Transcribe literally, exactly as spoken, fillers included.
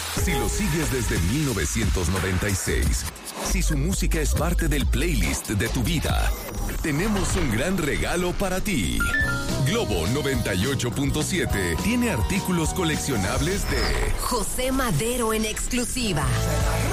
Si lo sigues desde mil novecientos noventa y seis, si su música es parte del playlist de tu vida, tenemos un gran regalo para ti. Globo noventa y ocho punto siete tiene artículos coleccionables de José Madero en exclusiva.